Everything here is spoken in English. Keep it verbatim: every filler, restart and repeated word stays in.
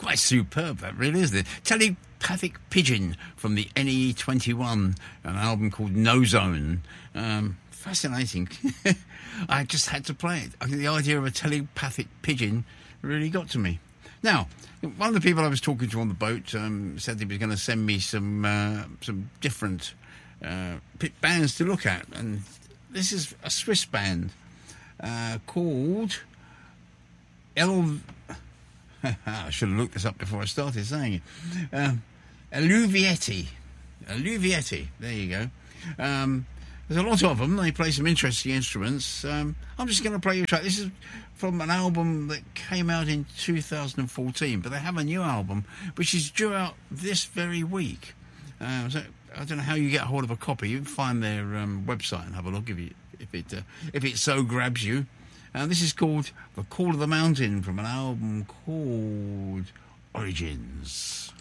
Quite superb, that really, isn't it? Telepathic Pigeon from the N E twenty-one, an album called No Zone. Um, fascinating. I just had to play it. I think the idea of a telepathic pigeon really got to me. Now, one of the people I was talking to on the boat um, said he was going to send me some uh, some different uh, bands to look at, and this is a Swiss band uh, called El. I should have looked this up before I started saying it. Um, Alluvietti. Alluvietti. There you go. Um, there's a lot of them. They play some interesting instruments. Um, I'm just going to play you a track. This is from an album that came out in two thousand fourteen, but they have a new album which is due out this very week. Uh, so I don't know how you get hold of a copy. You can find their um, website and have a look if, you, if, it, uh, if it so grabs you. And this is called The Call of the Mountain from an album called Origins.